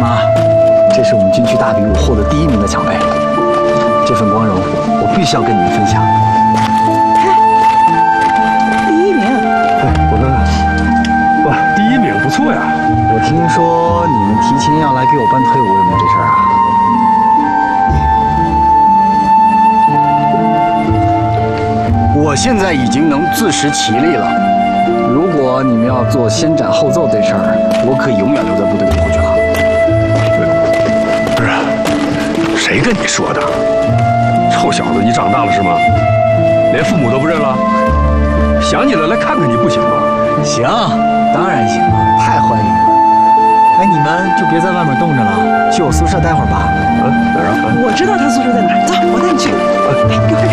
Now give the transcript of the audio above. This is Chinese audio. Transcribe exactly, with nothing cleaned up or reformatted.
妈，这是我们军区大比武获得第一名的奖杯，这份光荣我必须要跟你们分享。 第一名？ 哎，我看看，哇，第一名不错呀！ 我听说你们提前要来给我办退伍，有没有这事儿啊？ 我现在已经能自食其力了。如果你们要做先斩后奏这事儿，我可以永远留在部队里头去了。 不是，谁跟你说的？臭小子，你长大了是吗？连父母都不认了？想你了，来看看你不行吗？ 行，当然行了，太欢迎了。哎，你们就别在外面冻着了，去我宿舍待会儿吧。 嗯，哪儿啊？ 我知道他宿舍在哪儿，走，我带你去。哎，快点。